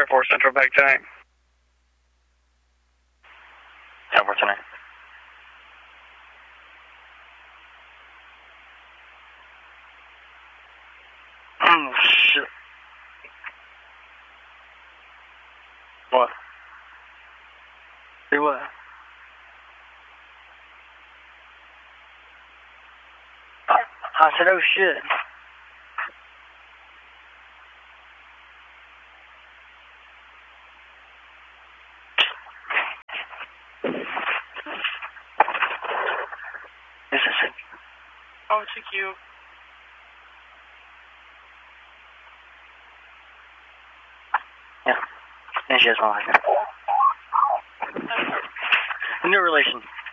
4 Central back tonight. 10-4 tonight. Oh, shit. What? Do what? I said, oh shit. Yes, I said. Oh, it's a cute. Yeah. And she has one like that. New relation.